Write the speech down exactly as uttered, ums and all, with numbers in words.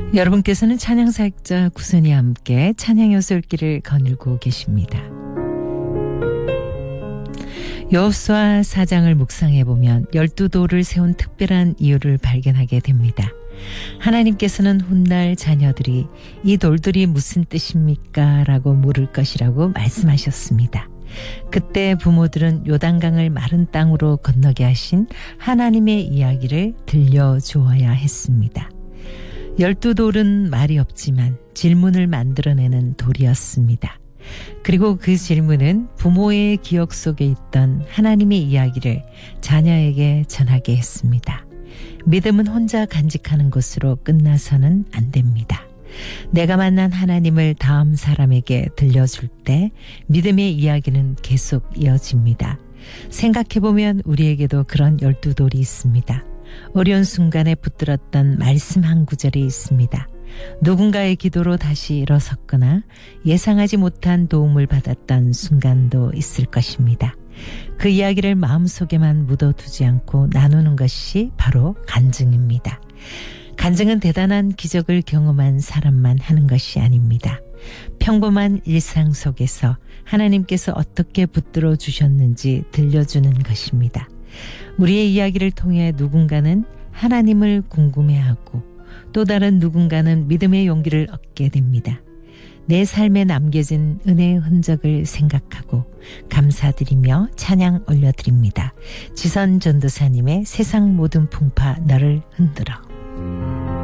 여러분께서는 찬양사역자 구선이와 함께 찬양의 손길을 거닐고 계십니다. 여호수아 사 장을 묵상해보면 열두 돌을 세운 특별한 이유를 발견하게 됩니다. 하나님께서는 훗날 자녀들이 이 돌들이 무슨 뜻입니까? 라고 물을 것이라고 말씀하셨습니다. 그때 부모들은 요단강을 마른 땅으로 건너게 하신 하나님의 이야기를 들려주어야 했습니다. 열두 돌은 말이 없지만 질문을 만들어내는 돌이었습니다. 그리고 그 질문은 부모의 기억 속에 있던 하나님의 이야기를 자녀에게 전하게 했습니다. 믿음은 혼자 간직하는 것으로 끝나서는 안 됩니다. 내가 만난 하나님을 다음 사람에게 들려줄 때 믿음의 이야기는 계속 이어집니다. 생각해보면 우리에게도 그런 열두 돌이 있습니다. 어려운 순간에 붙들었던 말씀 한 구절이 있습니다. 누군가의 기도로 다시 일어섰거나 예상하지 못한 도움을 받았던 순간도 있을 것입니다. 그 이야기를 마음속에만 묻어두지 않고 나누는 것이 바로 간증입니다. 간증은 대단한 기적을 경험한 사람만 하는 것이 아닙니다. 평범한 일상 속에서 하나님께서 어떻게 붙들어 주셨는지 들려주는 것입니다. 우리의 이야기를 통해 누군가는 하나님을 궁금해하고 또 다른 누군가는 믿음의 용기를 얻게 됩니다. 내 삶에 남겨진 은혜의 흔적을 생각하고 감사드리며 찬양 올려드립니다. 지선 전도사님의 세상 모든 풍파 너를 흔들어.